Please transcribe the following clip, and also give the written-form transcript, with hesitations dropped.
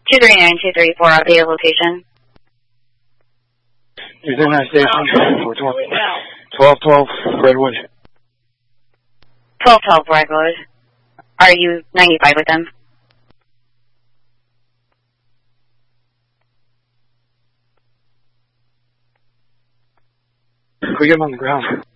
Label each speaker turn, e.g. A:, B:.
A: 239234, updated location.
B: 239 station, 1212 Redwood.
A: 1212 Redwood. Are you 95 with them?
B: Can we get him on the ground?